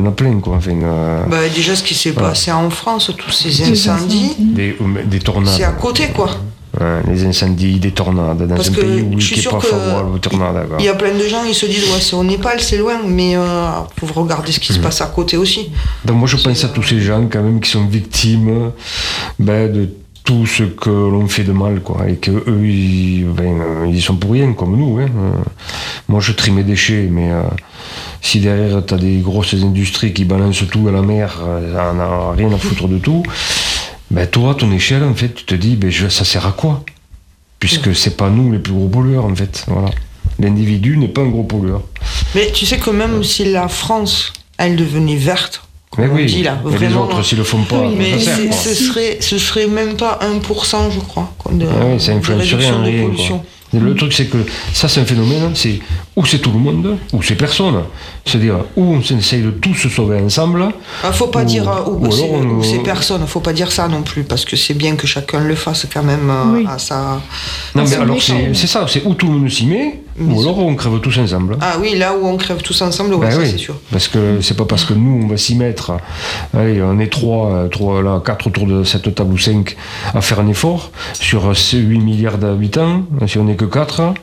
en a plein, quoi. Enfin, déjà, ce qui s'est passé en France, tous ces incendies, des tornades. c'est à côté, quoi. Les incendies, des tornades, dans parce un que pays où je il suis n'est sûr pas favorable aux tornades. Il y a plein de gens, ils se disent, c'est au Népal, c'est loin, mais faut regarder ce qui se passe à côté aussi. Donc moi, je pense à tous ces gens, quand même, qui sont victimes de tout ce que l'on fait de mal, quoi, et qu'eux, ils sont pour rien, comme nous. Moi, je trie mes déchets, mais si derrière, tu as des grosses industries qui balancent tout à la mer, on n'a rien à foutre de tout, toi, à ton échelle, en fait, tu te dis, ça sert à quoi? Puisque c'est pas nous les plus gros pollueurs, en fait. Voilà. L'individu n'est pas un gros pollueur. Mais tu sais que même si la France, elle devenait verte, mais oui, dit, là, mais les autres, s'ils le font pas, mais ça sert, ce serait même pas 1%, je crois, ça influencerait en rien, quoi. Le truc, c'est que ça, c'est un phénomène, c'est ou c'est tout le monde, ou c'est personne. C'est-à-dire, ou on essaye de tous se sauver ensemble. Faut pas dire ou c'est personne, faut pas dire ça non plus, parce que c'est bien que chacun le fasse quand même à sa. Non, mais alors c'est ça, c'est ou tout le monde s'y met, ou alors on crève tous ensemble. Ah oui, là où on crève tous ensemble, ça c'est sûr. Parce que c'est pas parce que nous, on va s'y mettre, allez, on est 4 autour de cette table ou 5 à faire un effort, sur ces 8 milliards d'habitants, si on n'est que 4,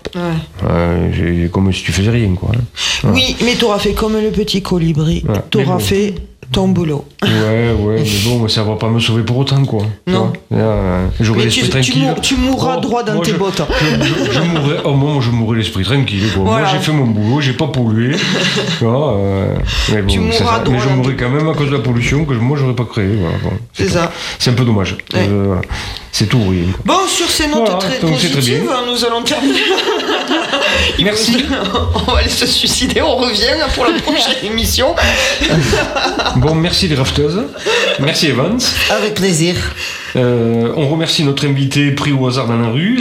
comme si tu faisais rien, quoi. Oui, mais t'auras fait comme le petit colibri, t'auras fait ton boulot. Ouais, mais bon, ça va pas me sauver pour autant, quoi. Non. J'aurai l'esprit tranquille. Tu mourras droit dans tes bottes. Je mourrai l'esprit tranquille, quoi. Voilà. Moi, j'ai fait mon boulot, j'ai pas pollué. Mais bon, mais je mourrai quand même à cause de la pollution que moi, j'aurais pas créée. Voilà. Bon, c'est ça. C'est un peu dommage. Voilà. C'est tout ou rien. Bon, sur ces notes très positives, nous allons terminer. Merci. On va aller se suicider, on revient pour la prochaine émission. Bon, merci les rafteuses. Merci Evans. Avec plaisir. On remercie notre invité pris au hasard dans la rue.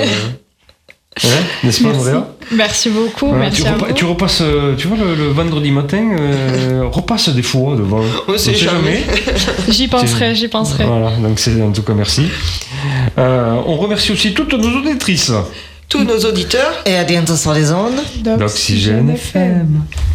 N'est-ce pas, Andrea? Merci beaucoup. Voilà, merci à vous. Tu repasses, tu vois, le vendredi matin, repasse des fois devant. On sait jamais. J'y penserai. Voilà, donc en tout cas, merci. On remercie aussi toutes nos auditrices. Tous nos auditeurs. Et à bientôt sur les ondes d'Oxygène FM.